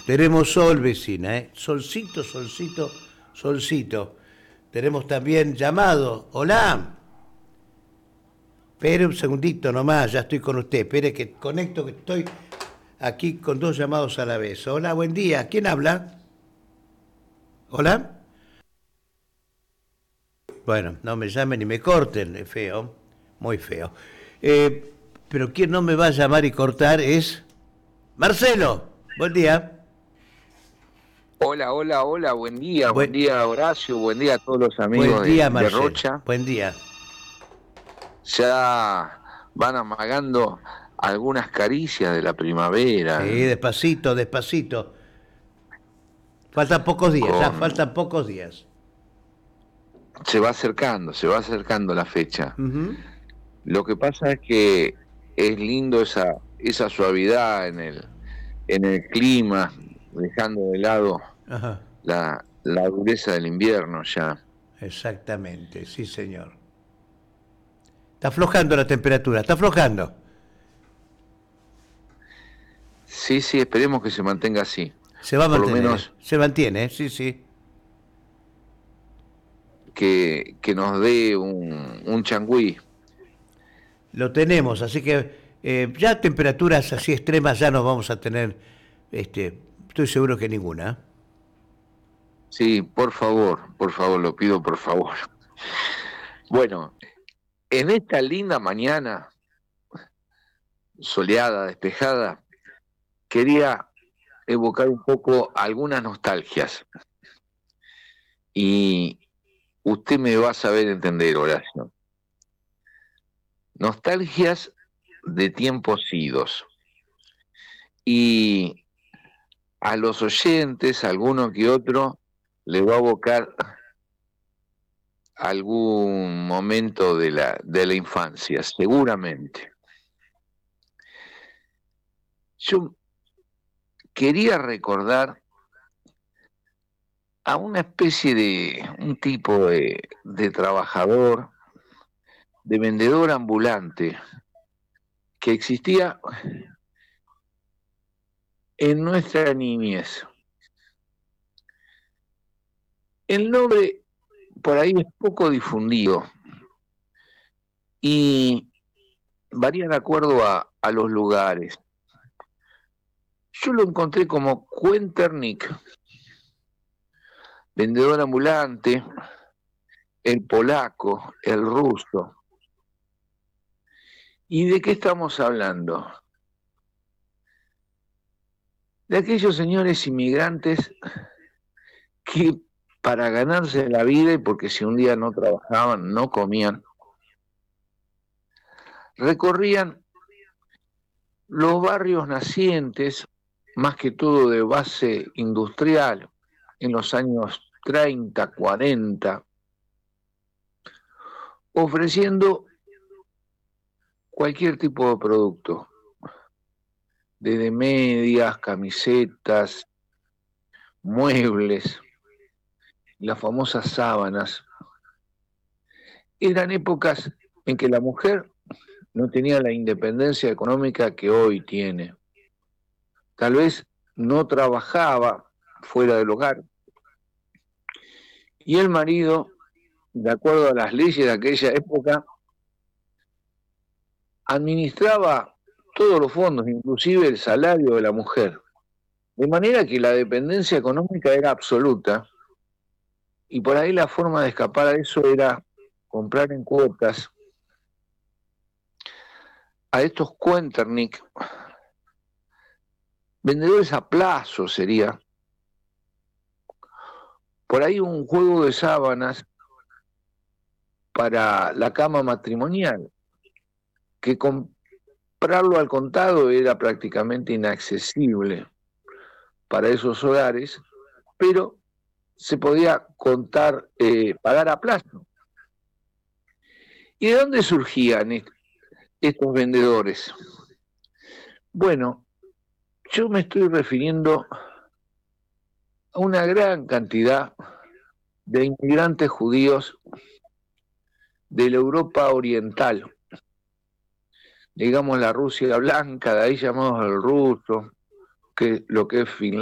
Tenemos sol, vecina, ¿eh? Solcito, solcito, solcito. Tenemos también llamado. Hola. Espere un segundito nomás, ya estoy con usted. Espere que conecto, que estoy aquí con dos llamados a la vez. Hola, buen día. ¿Quién habla? Hola. Bueno, no me llamen ni me corten, es feo, muy feo. Pero quien no me va a llamar y cortar es Marcelo. Buen día. Hola, hola, hola, buen Buen, día Horacio, buen día a todos los buen amigos día, de Marcelo. Rocha. Buen día. Ya van amagando algunas caricias de la Sí, primavera despacito, despacito. Faltan pocos días, ya con faltan pocos días. se va acercando la fecha. Ujú. Lo que pasa es que es lindo esa suavidad en el clima, dejando de lado Ajá, la dureza del invierno ya. exactamente, sí, señor. Está aflojando la temperatura, está aflojando. Sí, sí, esperemos que se mantenga así. Se va a Por lo mantener, menos se mantiene, sí, sí. que nos dé un changüí. Lo tenemos, así que ya temperaturas así extremas ya no vamos a tener, estoy seguro que ninguna. Sí, por favor, lo pido por favor. Bueno, en esta linda mañana, soleada, despejada, quería evocar un poco algunas nostalgias. Y usted me va a saber entender, Horacio. Nostalgias de tiempos idos. Y a los oyentes, alguno que otro, le va a evocar algún momento de la infancia, seguramente. Yo quería recordar a una especie un tipo de trabajador, de vendedor ambulante, que existía en nuestra niñez. El nombre por ahí es poco difundido y varía de acuerdo a los lugares. Yo lo encontré como Cuenternick, vendedor ambulante, el polaco, el ruso. ¿Y de qué estamos hablando? De aquellos señores inmigrantes que para ganarse la vida y porque si un día no trabajaban, no comían, recorrían los barrios nacientes, más que todo de base industrial, en los años 30, 40, ofreciendo cualquier tipo de producto, desde medias, camisetas, muebles, las famosas sábanas. Eran épocas en que la mujer no tenía la independencia económica que hoy tiene. Tal vez no trabajaba fuera del hogar y el marido, de acuerdo a las leyes de aquella época, administraba todos los fondos, inclusive el salario de la mujer. De manera que la dependencia económica era absoluta y por ahí la forma de escapar a eso era comprar en cuotas a estos Cuenternick, vendedores a plazo sería, por ahí un juego de sábanas para la cama matrimonial, que comprarlo al contado era prácticamente inaccesible para esos hogares, pero se podía pagar a plazo. ¿Y de dónde surgían estos vendedores? Bueno, yo me estoy refiriendo a una gran cantidad de inmigrantes judíos de la Europa oriental, digamos la Rusia blanca, de ahí llamados el ruso, que lo que es Finlandia,